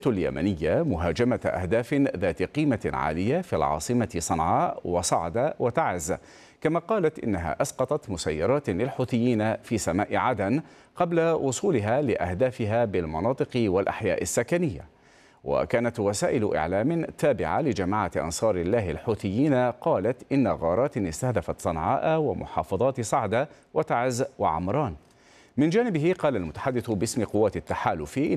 اليمنية مهاجمة أهداف ذات قيمة عالية في العاصمة صنعاء وصعدة وتعز، كما قالت إنها أسقطت مسيرات للحوثيين في سماء عدن قبل وصولها لأهدافها بالمناطق والأحياء السكنية. وكانت وسائل إعلام تابعة لجماعة أنصار الله الحوثيين قالت إن غارات استهدفت صنعاء ومحافظات صعدة وتعز وعمران. من جانبه قال المتحدث باسم قوات التحالف